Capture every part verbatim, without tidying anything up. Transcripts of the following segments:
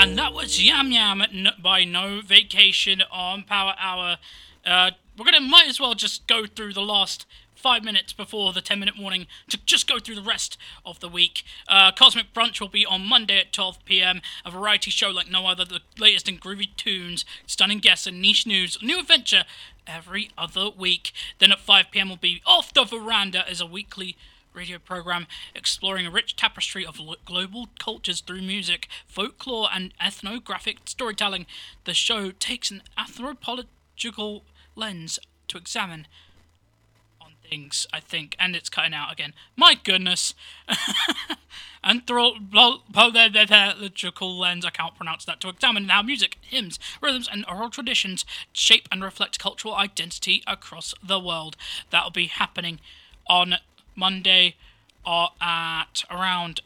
And that was Yam Yam by No Vacation on Power Hour. Uh, we're going to might as well just go through the last five minutes before the ten minute warning to just go through the rest of the week. Uh, Cosmic Brunch will be on Monday at twelve p.m. A variety show like no other, the latest in groovy tunes, stunning guests and niche news, new adventure every other week. Then at five p.m. will be Off the Veranda as a weekly radio program exploring a rich tapestry of lo- global cultures through music, folklore and ethnographic storytelling. The show takes an anthropological lens to examine on things, I think, and it's cutting out again. My goodness. Anthropological lens, I can't pronounce that, to examine how music, hymns, rhythms and oral traditions shape and reflect cultural identity across the world. That'll be happening on Monday uh, at around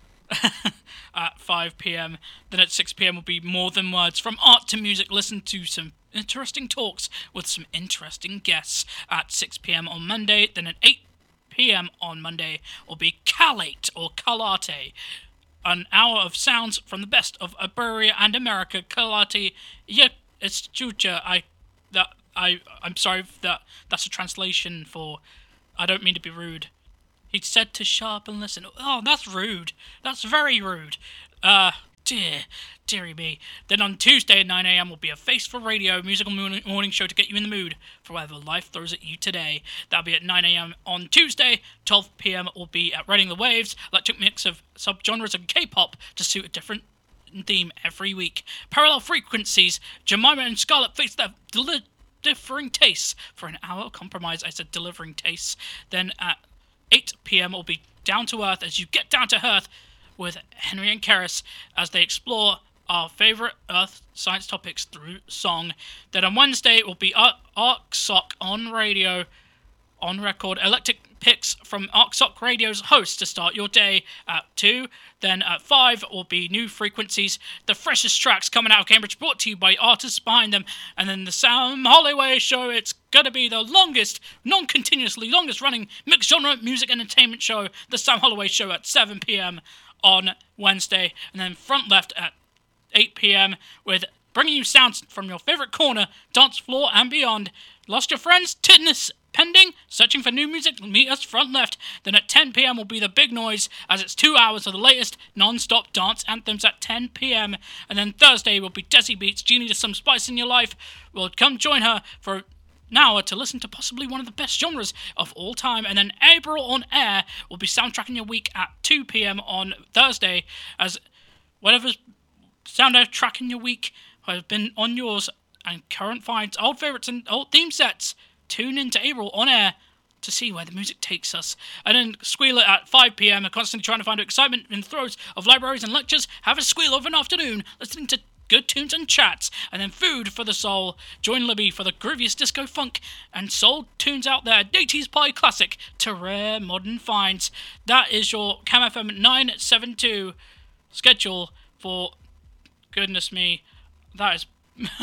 at five p.m. Then at six p.m. will be More Than Words. From art to music, listen to some interesting talks with some interesting guests at six p.m. on Monday. Then at eight p.m. on Monday will be Calate or Calate, an hour of sounds from the best of Iberia and America. Calate, yeah, it's Chucha. I, that, I, I'm sorry that that's a translation for. I don't mean to be rude. He said to shut up and listen. Oh, that's rude. That's very rude. Uh, dear, dearie me. Then on Tuesday at nine a.m. will be a Face for Radio musical morning show to get you in the mood for whatever life throws at you today. That'll be at nine a.m. on Tuesday. twelve p.m. will be at Riding the Waves, electric mix of subgenres and K-pop to suit a different theme every week. Parallel Frequencies, Jemima and Scarlett face their deli- differing tastes for an hour of compromise. I said delivering tastes. Then at eight p.m. will be Down to Earth as you get down to earth with Henry and Karis as they explore our favourite Earth science topics through song. Then on Wednesday it will be Arc Sock on radio, on record, electric picks from Arc Sock Radio's host to start your day at two. Then at five will be New Frequencies, the freshest tracks coming out of Cambridge, brought to you by artists behind them. And then the Sam Holloway Show, it's going to be the longest, non-continuously longest running mixed genre music entertainment show, the Sam Holloway Show at seven p.m. on Wednesday. And then Front Left at eight p.m. with bringing you sounds from your favourite corner, dance floor and beyond. Lost your friends? Tidness pending? Searching for new music? Meet us Front Left. Then at ten p.m. will be The Big Noise, as it's two hours of the latest non-stop dance anthems at ten p.m. And then Thursday will be Desi Beats. Do you need some spice in your life? Well, come join her for an hour to listen to possibly one of the best genres of all time. And then April on Air will be soundtracking your week at two p.m. on Thursday, as whatever's soundtracking your week has been on yours, and current finds, old favourites and old theme sets. Tune into April on Air to see where the music takes us. And then Squealer at five p.m. constantly trying to find excitement in the throes of libraries and lectures. Have a squeal of an afternoon listening to good tunes and chats. And then Food for the Soul. Join Libby for the grooviest disco funk and soul tunes out there. eighties pie classic to rare modern finds. That is your Cam F M nine seventy-two schedule for, goodness me, that is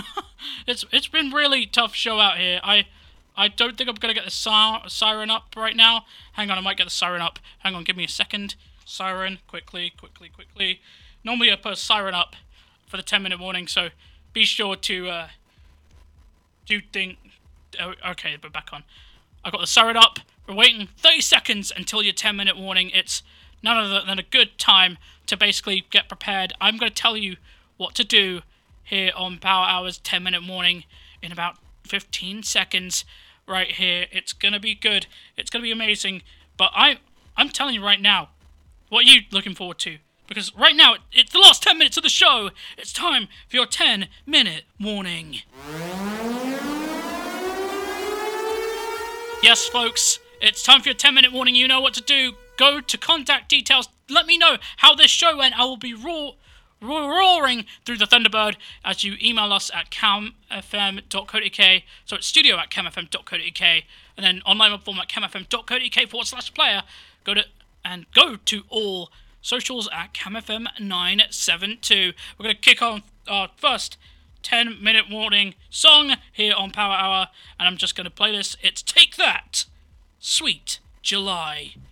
it's it's been really tough show out here. I I don't think I'm going to get the si- siren up right now. Hang on, I might get the siren up. Hang on, give me a second. Siren, quickly, quickly, quickly. Normally I put a siren up for the ten minute warning, so be sure to uh, do think... Oh, okay, we're back on. I've got the siren up. We're waiting thirty seconds until your ten minute warning. It's none other than a good time to basically get prepared. I'm going to tell you what to do here on Power Hour's ten minute warning in about fifteen seconds. Right here, it's gonna be good. It's gonna be amazing. But I, I'm telling you right now, what are you looking forward to? Because right now, it, it's the last ten minutes of the show. It's time for your ten minute warning. Yes, folks, it's time for your ten minute warning. You know what to do. Go to contact details. Let me know how this show went. I will be raw. roaring through the Thunderbird as you email us at cam f m dot co dot u k. So it's studio at cam f m dot co dot u k, and then online web form at cam f m dot co dot u k forward slash player. Go to and go to all socials at cam f m nine seven two. We're going to kick on our first ten minute warning song here on Power Hour, and I'm just going to play this. It's Take That, Sweet July.